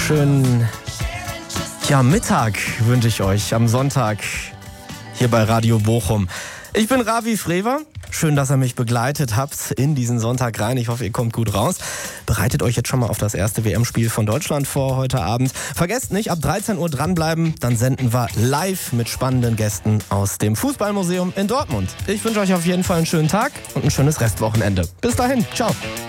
schönen Mittag wünsche ich euch am Sonntag hier bei Radio Bochum. Ich bin Ravi Frewer. Schön, dass ihr mich begleitet habt in diesen Sonntag rein. Ich hoffe, ihr kommt gut raus. Bereitet euch jetzt schon mal auf das erste WM-Spiel von Deutschland vor heute Abend. Vergesst nicht, ab 13 Uhr dranbleiben. Dann senden wir live mit spannenden Gästen aus dem Fußballmuseum in Dortmund. Ich wünsche euch auf jeden Fall einen schönen Tag und ein schönes Restwochenende. Bis dahin, ciao.